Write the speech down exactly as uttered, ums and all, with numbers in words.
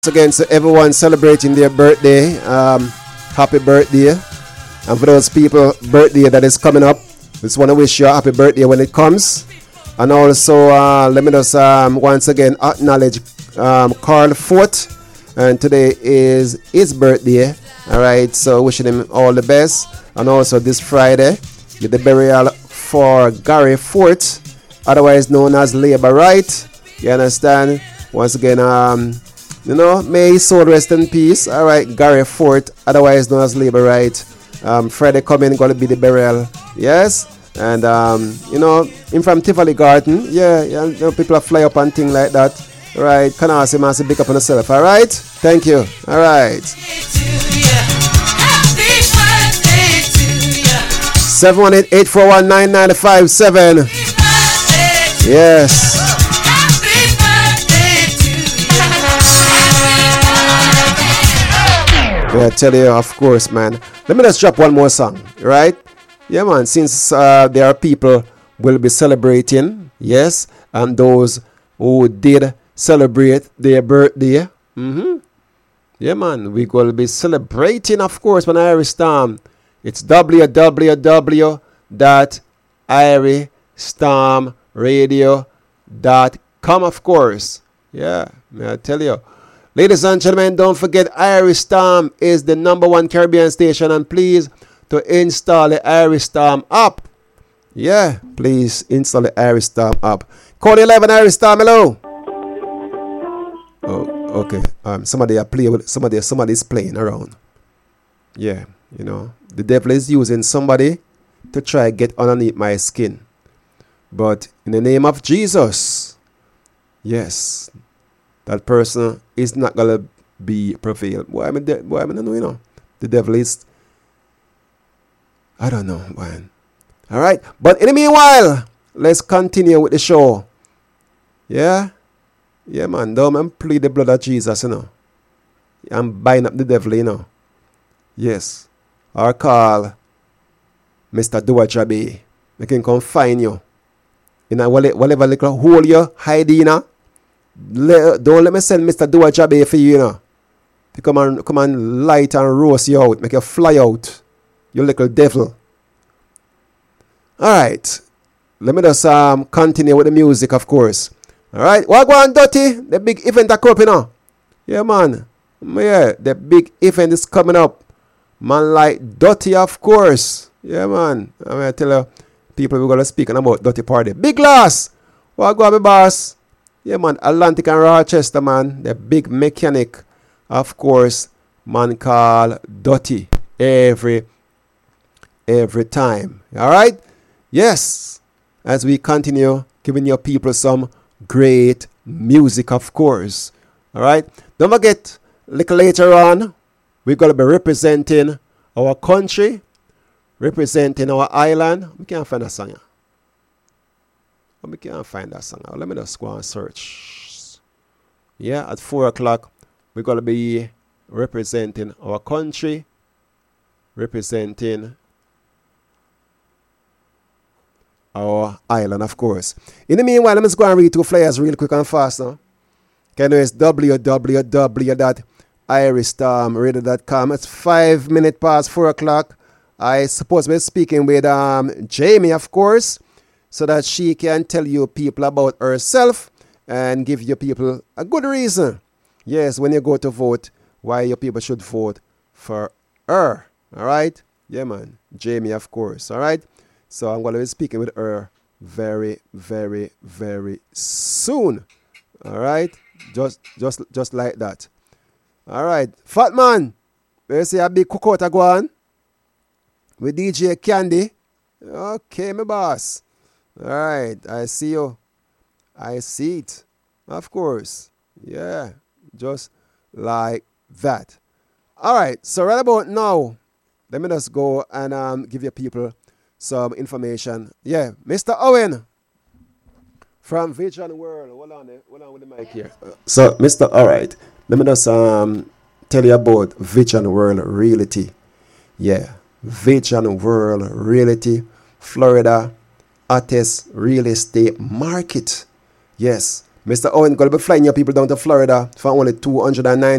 Again to everyone celebrating their birthday. Um, happy birthday. And for those people birthday that is coming up, just want to wish you a happy birthday when it comes. And also uh, let me just um, once again acknowledge um, Carl Fort, and today is his birthday. Alright, so wishing him all the best. And also this Friday get the burial for Gary Fort, otherwise known as Labor Right. You understand? Once again, um You know, may his soul rest in peace. All right, Gary Fort, otherwise known as Labor Right. Um, Friday coming, going to be the burial. Yes, and um, you know, him from Tivoli Garden. Yeah, yeah, you know, people are fly up and things like that. All right, can I ask him to big up on yourself? All right, thank you. All right. seven one eight, eight four one, nine nine five seven. Yes. Yeah, I tell you, of course, man. Let me just drop one more song, right? Yeah, man. Since uh, there are people will be celebrating, yes, and those who did celebrate their birthday, mm-hmm. Yeah, man, we will be celebrating, of course, when Irish Storm. It's w w w dot irish storm radio dot com, of course. Yeah, may I tell you. Ladies and gentlemen, don't forget Irish Storm is the number one Caribbean station, and please to install the Irish Storm app. Yeah, please install the Irish Storm app. Code eleven Irish Storm, hello. Oh, okay. Um, somebody are play with somebody. Somebody's playing around. Yeah, you know the devil is using somebody to try get underneath my skin, but in the name of Jesus, yes. That person is not gonna be prevailed. Why am I? De- why am I? No, you know, the devil is. I don't know, man. All right, but in the meanwhile, let's continue with the show. Yeah, yeah, man. Don't man plead the blood of Jesus, you know. I'm buying up the devil, you know. Yes, or call Mister Duajabe. They can come find you in a whatever little hole you hide in. Let, don't let me send Mister Duajabe for you, you know. To come and come and light and roast you out, make you fly out, you little devil. Alright. Let me just um continue with the music, of course. Alright, what go on, Dirty? The big event are coming up, you know. Yeah, man. Yeah, the big event is coming up. Man like Dirty, of course. Yeah, man. I'm gonna tell you people we're gonna speak about Dirty Party. Big Loss. What go on, my boss? Yeah, man, Atlantic and Rochester, man. The big mechanic, of course, man called Dirty every, every time. All right? Yes. As we continue giving your people some great music, of course. All right? Don't forget, a little later on, we're going to be representing our country, representing our island. We can't find a song. We can't find that song. Let me just go and search. Yeah, at four o'clock, we're going to be representing our country, representing our island, of course. In the meanwhile, let me just go and read two flyers real quick and fast now. Okay, now it's w w w dot irish storm radio dot com. It's five minutes past four o'clock. I suppose we're speaking with um, Jamie, of course, so that she can tell you people about herself and give you people a good reason. Yes, when you go to vote, why your people should vote for her. All right? Yeah, man. Jamie, of course. All right? So I'm going to be speaking with her very, very, very soon. All right? Just just, just like that. All right. Fat man. You see a big cookout go on with D J Candy. Okay, my boss. All right, I see you. I see it. Of course. Yeah, just like that. All right, so right about now, let me just go and um, give you people some information. Yeah, Mister Owen from Vision World. Hold on, hold on with the mic here. So, Mister All right, let me just um, tell you about Vision World Realty. Yeah, Vision World Realty, Florida. Hottest real estate market. Yes, Mister Owen going to be flying your people down to Florida for only two hundred nine.